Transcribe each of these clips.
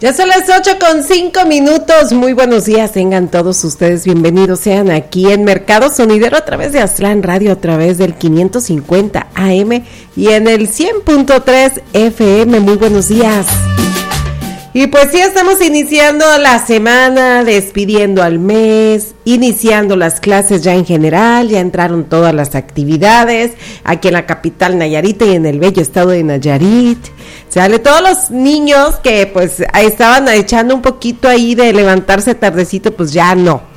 Ya son las 8:05. Muy buenos días, tengan todos ustedes bienvenidos sean aquí en Mercado Sonidero a través de Aztlán Radio, a través del 550 AM y en el 100.3 FM. Muy buenos días. Y pues sí, estamos iniciando la semana, despidiendo al mes, iniciando las clases ya en general, ya entraron todas las actividades aquí en la capital Nayarita y en el bello estado de Nayarit. Sale todos los niños que pues estaban echando un poquito ahí de levantarse tardecito, pues ya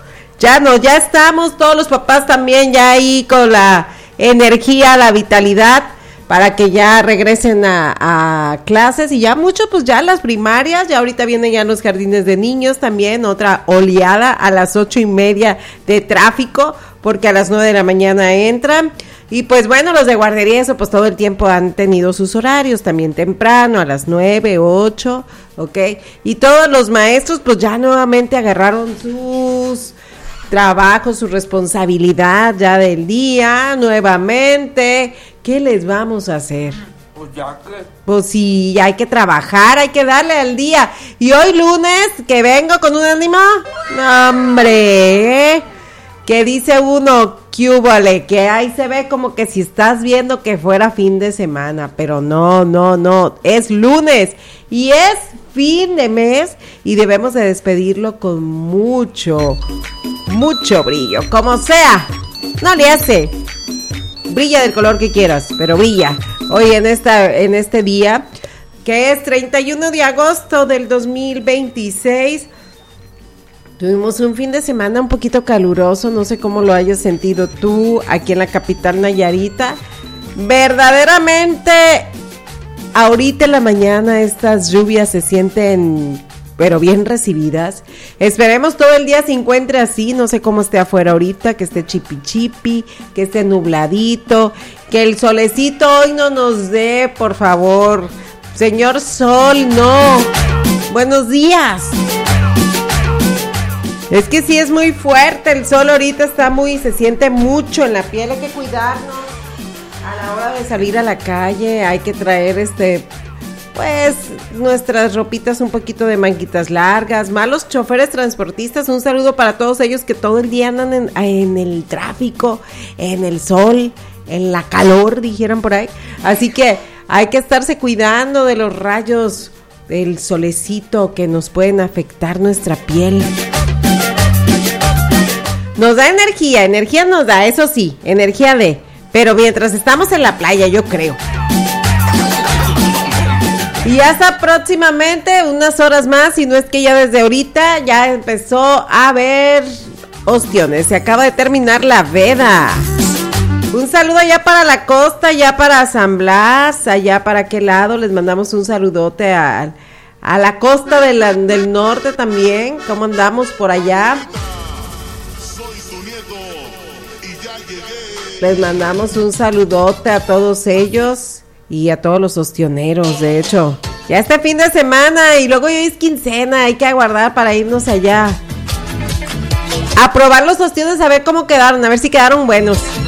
estamos todos los papás también ya ahí con la energía, la vitalidad, para que ya regresen a clases y ya mucho, pues ya las primarias, ya ahorita vienen ya los jardines de niños también, otra oleada a las 8:30 de tráfico, porque a las 9 de la mañana entran, y pues bueno, los de guardería, eso pues todo el tiempo han tenido sus horarios, también temprano, a las 9, 8, ok, y todos los maestros pues ya nuevamente agarraron sus trabajos, su responsabilidad ya del día, nuevamente. ¿Qué les vamos a hacer? Pues ya que... Pues sí, hay que trabajar, hay que darle al día. Y hoy lunes, que vengo con un ánimo, ¡no, hombre! Que dice uno, ¿qué húbole? Que ahí se ve como que si estás viendo que fuera fin de semana, pero no, es lunes y es fin de mes y debemos de despedirlo con mucho brillo, como sea, no le hace. Brilla del color que quieras, pero brilla. Hoy en este día, que es 31 de agosto del 2026, tuvimos un fin de semana un poquito caluroso, no sé cómo lo hayas sentido tú aquí en la capital Nayarita. Verdaderamente, ahorita en la mañana estas lluvias se sienten pero bien recibidas. Esperemos todo el día se encuentre así, no sé cómo esté afuera ahorita, que esté chipi, que esté nubladito, que el solecito hoy no nos dé, por favor. Señor Sol, no. Buenos días. Es que sí es muy fuerte, el sol ahorita está se siente mucho en la piel, hay que cuidarnos. A la hora de salir a la calle hay que traer pues nuestras ropitas un poquito de manguitas largas, malos choferes transportistas, un saludo para todos ellos que todo el día andan en el tráfico, en el sol, en la calor, dijeron por ahí, así que hay que estarse cuidando de los rayos del solecito que nos pueden afectar nuestra piel. Nos da energía nos da, eso sí, pero mientras estamos en la playa, yo creo. Y hasta próximamente, unas horas más, y no es que ya desde ahorita ya empezó a haber ostiones. Se acaba de terminar la veda. Un saludo allá para la costa, allá para San Blas, allá para aquel lado. Les mandamos un saludote a la costa del norte también. ¿Cómo andamos por allá? Les mandamos un saludote a todos ellos. Y a todos los ostioneros, de hecho. Ya este fin de semana y luego hoy es quincena, hay que aguardar para irnos allá. A probar los ostiones, a ver cómo quedaron, a ver si quedaron buenos.